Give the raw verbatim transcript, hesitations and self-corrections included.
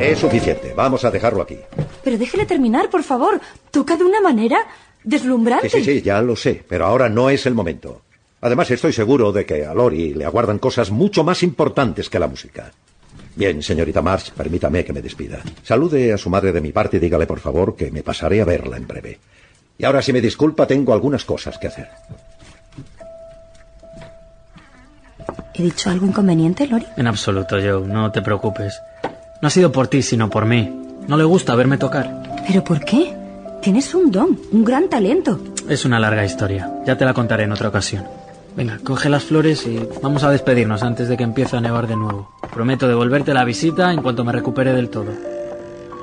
Es suficiente. Vamos a dejarlo aquí. Pero déjele terminar, por favor. Toca de una manera deslumbrante. Sí, sí, sí, ya lo sé, pero ahora no es el momento. Además, estoy seguro de que a Lori le aguardan cosas mucho más importantes que la música. Bien, señorita March, permítame que me despida. Salude a su madre de mi parte y dígale, por favor, que me pasaré a verla en breve. Y ahora, si me disculpa, tengo algunas cosas que hacer. ¿He dicho algo inconveniente, Lori? En absoluto, Joe, no te preocupes. No ha sido por ti, sino por mí. No le gusta verme tocar. ¿Pero por qué? Tienes un don, un gran talento. Es una larga historia. Ya te la contaré en otra ocasión. Venga, coge las flores y vamos a despedirnos antes de que empiece a nevar de nuevo. Prometo devolverte la visita en cuanto me recupere del todo.